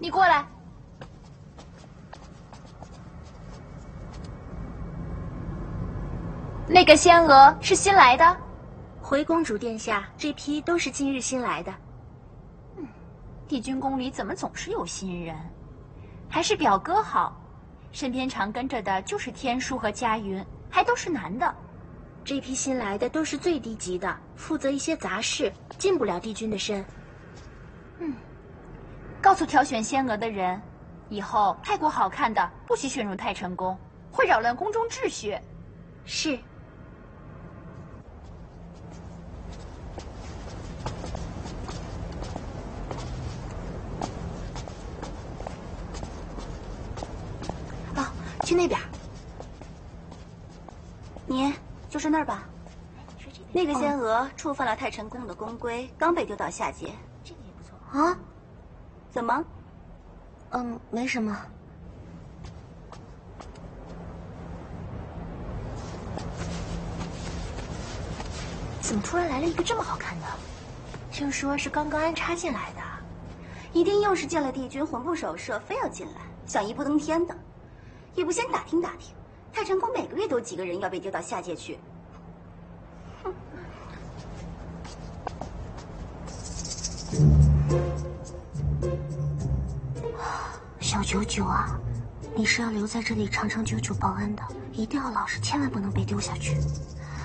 你过来。那个仙娥是新来的？ 回公主殿下，这批都是今日新来的。 帝君宫里怎么总是有新人？还是表哥好，身边常跟着的就是天舒和佳云，还都是男的。 这批新来的都是最低级的，负责一些杂事，进不了帝君的身。 告诉挑选仙娥的人，以后太过好看的不许选入太晨宫，会扰乱宫中秩序。 是。去那边。 你就是那儿吧？那个仙娥触犯了太晨宫的宫规，刚被丢到下界。 这个也不错啊？怎么？ 没什么。 怎么突然来了一个这么好看的？ 听说是刚刚安插进来的， 一定又是见了帝君魂不守舍，非要进来，想一步登天的。也不先打听打听，太晨宫每个月都几个人要被丢到下界去。哼！ 小九九啊，你是要留在这里长长久久报恩的，一定要老实，千万不能被丢下去。